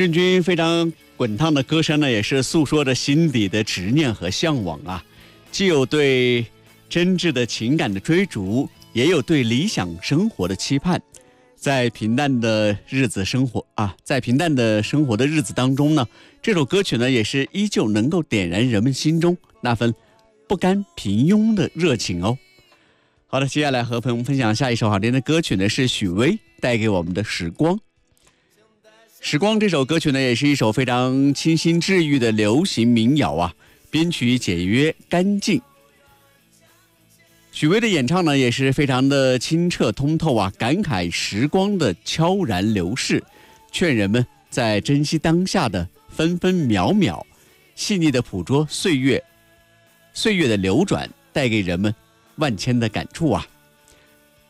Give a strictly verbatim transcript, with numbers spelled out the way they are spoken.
郑钧非常滚烫的歌声呢，也是诉说着心底的执念和向往啊，既有对真挚的情感的追逐，也有对理想生活的期盼。在平淡的日子生活啊，在平淡的生活的日子当中呢，这首歌曲呢也是依旧能够点燃人们心中那份不甘平庸的热情哦。好的，接下来和朋友们分享下一首好听的歌曲呢，是许巍带给我们的《时光》。《时光》这首歌曲呢，也是一首非常清新治愈的流行民谣啊，编曲简约干净。许巍的演唱呢，也是非常的清澈通透啊，感慨时光的悄然流逝，劝人们在珍惜当下的分分秒秒，细腻的捕捉岁月岁月的流转，带给人们万千的感触啊。